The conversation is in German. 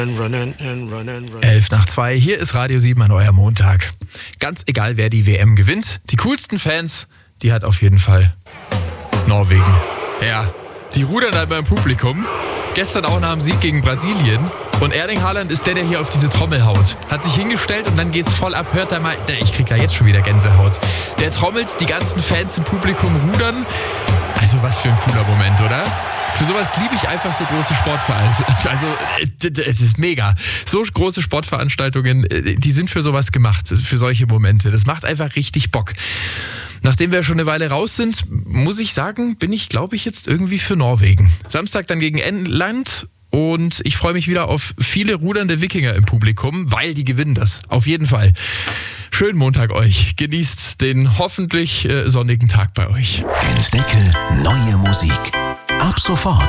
11:02, hier ist Radio 7 an eurem Montag. Ganz egal, wer die WM gewinnt, die coolsten Fans, die hat auf jeden Fall Norwegen. Ja, die rudern da beim Publikum. Gestern auch nach dem Sieg gegen Brasilien. Und Erling Haaland ist der hier auf diese Trommel haut. Hat sich hingestellt und dann geht's voll ab. Hört da mal, ich krieg da jetzt schon wieder Gänsehaut. Der trommelt, die ganzen Fans im Publikum rudern. Also was für ein cooler Moment, oder? Für sowas liebe ich einfach so große Sportveranstaltungen. Also es ist mega. So große Sportveranstaltungen, die sind für sowas gemacht, für solche Momente. Das macht einfach richtig Bock. Nachdem wir schon eine Weile raus sind, muss ich sagen, bin ich, glaube ich, jetzt irgendwie für Norwegen. Samstag dann gegen England und ich freue mich wieder auf viele rudernde Wikinger im Publikum, weil die gewinnen das. Auf jeden Fall. Schönen Montag euch. Genießt den hoffentlich sonnigen Tag bei euch. Entdecke neue Musik. Ab sofort